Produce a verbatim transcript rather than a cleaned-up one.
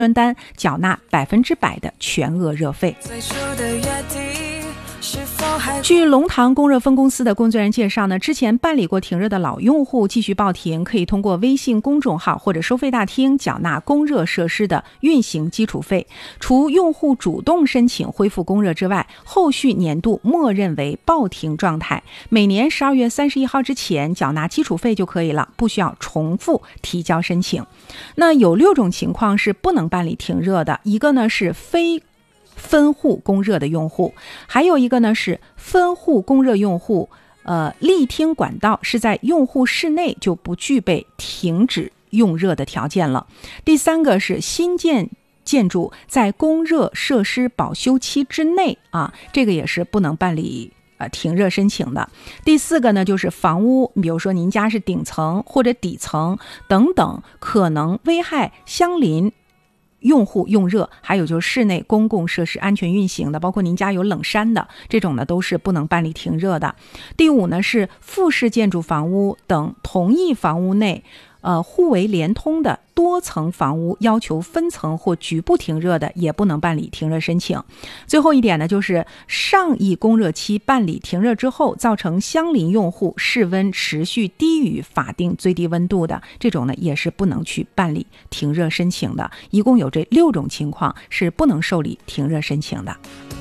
分担缴纳百分之百的全额热费。据龙塘供热分公司的工作人员介绍呢，之前办理过停热的老用户继续报停，可以通过微信公众号或者收费大厅缴纳供热设施的运行基础费。除用户主动申请恢复供热之外，后续年度默认为报停状态，每年十二月三十一号之前缴纳基础费就可以了，不需要重复提交申请。那有六种情况是不能办理停热的，一个呢是非分户供热的用户，还有一个呢是分户供热用户，呃，力听管道是在用户室内就不具备停止用热的条件了。第三个是新建建筑在供热设施保修期之内啊，这个也是不能办理呃停热申请的。第四个呢就是房屋，比如说您家是顶层或者底层等等，可能危害相邻用户用热，还有就是室内公共设施安全运行的，包括您家有冷杉的这种呢，都是不能办理停热的。第五呢是复式建筑房屋等同一房屋内呃，互为连通的多层房屋要求分层或局部停热的，也不能办理停热申请。最后一点呢，就是上一供热期办理停热之后，造成相邻用户室温持续低于法定最低温度的，这种呢也是不能去办理停热申请的。一共有这六种情况是不能受理停热申请的。